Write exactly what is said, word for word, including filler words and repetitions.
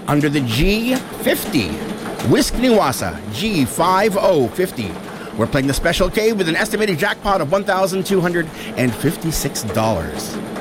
under the G fifty. Wisconsin G five oh five oh. We're playing the Special K with an estimated jackpot of one thousand two hundred fifty-six dollars.